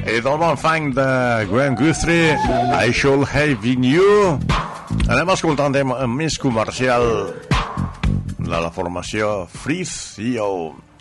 I del bon fang de Graham Guthrie, I Should Have In You. Anem a escoltar un tema més comercial de la formació Freeze,